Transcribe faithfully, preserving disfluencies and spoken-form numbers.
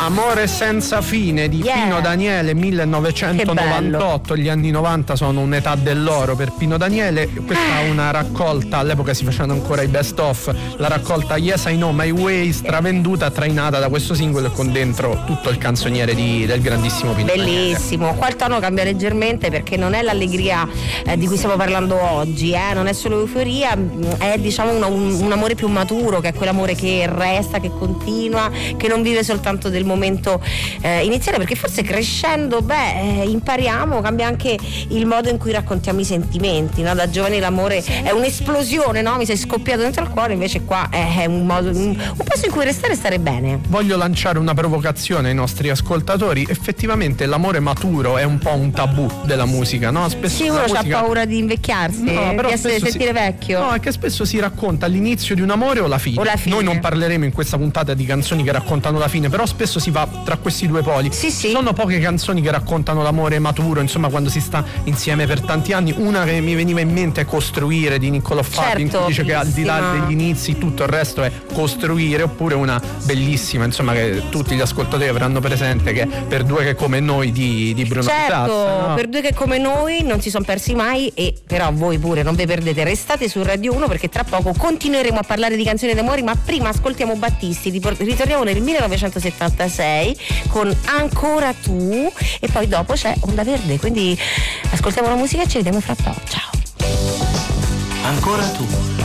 Amore senza fine di Yeah. Pino Daniele, millenovecentonovantotto. Gli anni novanta sono un'età dell'oro per Pino Daniele. Questa è una raccolta, all'epoca si facevano ancora i best of, la raccolta Yes I Know My Way, stravenduta, trainata da questo singolo e con dentro tutto il canzoniere di, del grandissimo Pino Daniele. Bellissimo. Qua il tono cambia leggermente perché non è l'allegria eh, di cui stiamo parlando oggi, eh? Non è solo euforia, è diciamo una, un, un amore più maturo, che è quell'amore che resta, che continua, che non vive soltanto del momento eh, iniziale, perché forse crescendo beh eh, impariamo, cambia anche il modo in cui raccontiamo i sentimenti, no? Da giovani l'amore è un'esplosione, no? Mi sei scoppiato dentro al cuore, invece qua è un modo, un, un posto in cui restare e stare bene. Voglio lanciare una provocazione ai nostri ascoltatori. Effettivamente l'amore maturo è un po' un tabù della musica, no? Spesso Sì, uno musica... ha paura di invecchiarsi, No, però di essere, spesso sentire si... vecchio. No, è che spesso si racconta l'inizio di un amore o la fine. O la fine. Noi non parleremo in questa puntata di canzoni che raccontano la fine, però spesso si va tra questi due poli. Sì, sì. Ci sono poche canzoni che raccontano l'amore maturo, insomma, quando si sta insieme per tanti anni. Una che mi veniva in mente è Costruire di Niccolò Fabbri, in Certo, cui dice che al di là bellissima. degli inizi tutto il resto è costruire, oppure una bellissima, insomma, che tutti gli ascoltatori avranno presente, che è Per due che come noi di, di Bruno Certo, Piazza, no? per due che come noi non si sono persi mai, e però voi pure non vi perdete, restate su Radio uno perché tra poco continueremo a parlare di canzoni d'amore, ma prima ascoltiamo Battisti, ritorniamo nel millenovecentosettantasei con Ancora tu e poi dopo c'è Onda Verde, quindi ascoltiamo la musica e ci vediamo fra poco, ciao. Ancora tu.